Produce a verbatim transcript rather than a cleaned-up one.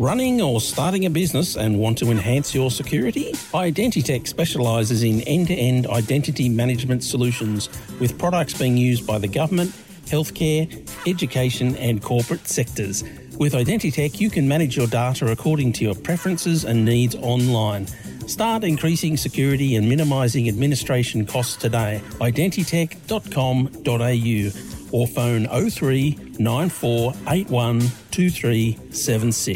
Running or starting a business and want to enhance your security? Identitech specialises in end-to-end identity management solutions with products being used by the government, healthcare, education and corporate sectors. With Identitech, you can manage your data according to your preferences and needs online. Start increasing security and minimising administration costs today. identitech dot com dot a u or phone oh three nine four eight one two three seven six.